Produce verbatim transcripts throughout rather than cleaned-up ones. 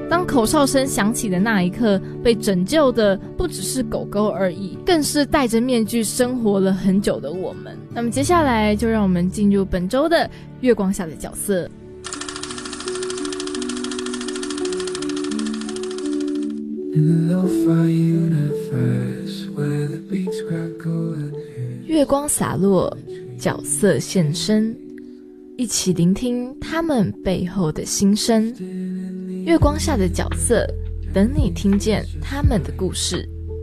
当口哨声响起的那一刻，被拯救的不只是狗狗而已，更是戴着面具生活了很久的我们。那么接下来就让我们进入本周的月光下的角色。月光洒落，角色现身，一起聆听他们背后的心声。月光下的角色，等你听见他们的故事。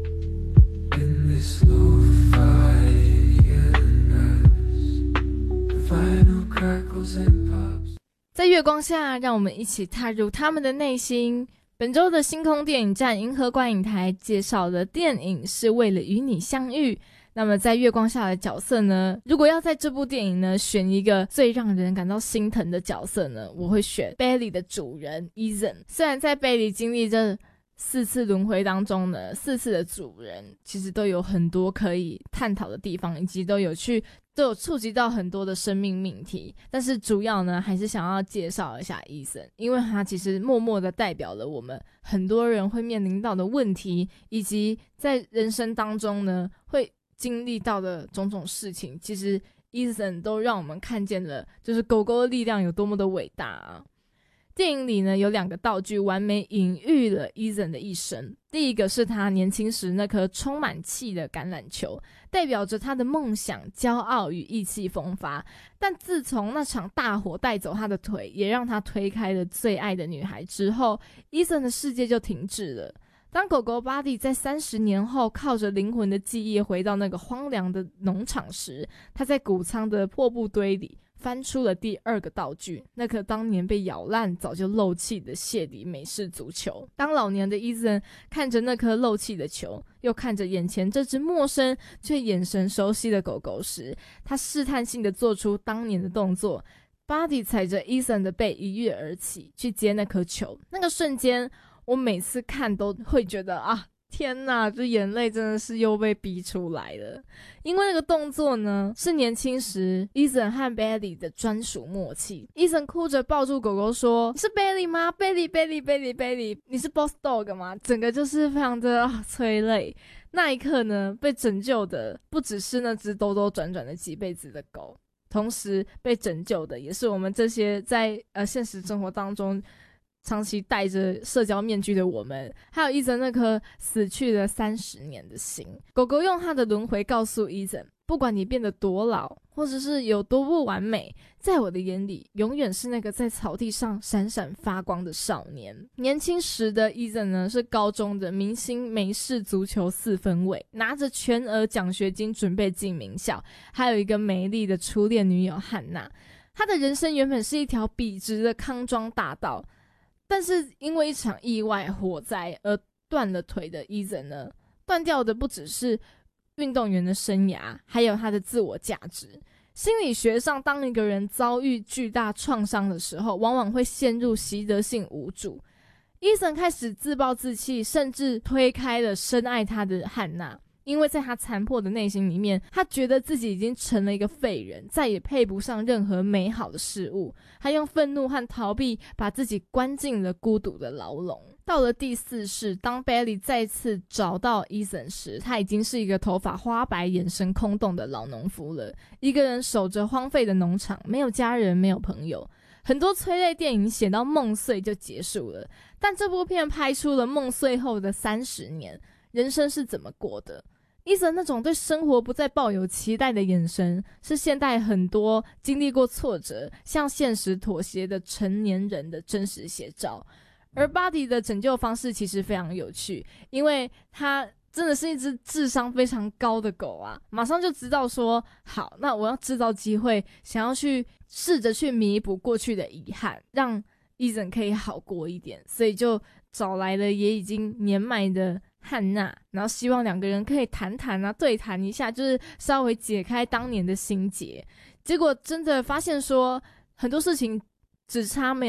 在月光下，让我们一起踏入他们的内心。本周的星空电影站银河观影台介绍的电影是为了与你相遇。那么在月光下的角色呢，如果要在这部电影呢选一个最让人感到心疼的角色呢，我会选 Bailey 的主人 Ethan。 虽然在 Bailey 经历这四次轮回当中呢，四次的主人其实都有很多可以探讨的地方，以及都有去都有触及到很多的生命命题，但是主要呢还是想要介绍一下 Ethan， 因为他其实默默的代表了我们很多人会面临到的问题，以及在人生当中呢会经历到的种种事情，其实 Ethan 都让我们看见了就是狗狗的力量有多么的伟大啊。电影里呢有两个道具完美隐喻了 Ethan 的一生。第一个是他年轻时那颗充满气的橄榄球，代表着他的梦想、骄傲与意气风发，但自从那场大火带走他的腿，也让他推开了最爱的女孩之后， Ethan 的世界就停滞了。当狗狗 Buddy 在三十年后靠着灵魂的记忆回到那个荒凉的农场时，他在谷仓的破布堆里翻出了第二个道具，那颗当年被咬烂早就漏气的谢迪美式足球。当老年的 Ethan 看着那颗漏气的球，又看着眼前这只陌生却眼神熟悉的狗狗时，他试探性地做出当年的动作。 Buddy 踩着 Ethan 的背一跃而起去接那颗球，那个瞬间我每次看都会觉得啊，天哪，这眼泪真的是又被逼出来了。因为那个动作呢是年轻时 Ethan 和 Bailey 的专属默契。 Ethan 哭着抱住狗狗说，你是 Bailey 吗？ Bailey Bailey Bailey Bailey 你是 Boss Dog 吗？整个就是非常的、啊、催泪。那一刻呢，被拯救的不只是那只兜兜转转的几辈子的狗，同时被拯救的也是我们这些在呃现实生活当中长期戴着社交面具的我们，还有Ethan那颗死去了三十年的心。狗狗用它的轮回告诉Ethan，不管你变得多老，或者是有多不完美，在我的眼里永远是那个在草地上闪闪发光的少年。年轻时的Ethan呢，是高中的明星美式足球四分卫，拿着全额奖学金准备进名校，还有一个美丽的初恋女友汉娜。他的人生原本是一条笔直的康庄大道，但是因为一场意外火灾而断了腿的 Ethan 呢，断掉的不只是运动员的生涯，还有他的自我价值。心理学上，当一个人遭遇巨大创伤的时候，往往会陷入习得性无助。 Ethan 开始自暴自弃，甚至推开了深爱他的汉娜，因为在他残破的内心里面，他觉得自己已经成了一个废人，再也配不上任何美好的事物。他用愤怒和逃避把自己关进了孤独的牢笼。到了第四世，当 Bailey 再次找到 Ethan 时，他已经是一个头发花白、眼神空洞的老农夫了，一个人守着荒废的农场，没有家人，没有朋友。很多催泪电影写到梦碎就结束了，但这部片拍出了梦碎后的三十年，人生是怎么过的。Ethan 那种对生活不再抱有期待的眼神，是现代很多经历过挫折、向现实妥协的成年人的真实写照。而 Buddy 的拯救方式其实非常有趣，因为他真的是一只智商非常高的狗啊，马上就知道说，好，那我要制造机会，想要去试着去弥补过去的遗憾，让 Ethan 可以好过一点，所以就找来了也已经年迈的汉娜，然后希望两个人可以谈谈啊，对谈一下，就是稍微解开当年的心结。结果真的发现说，很多事情只差没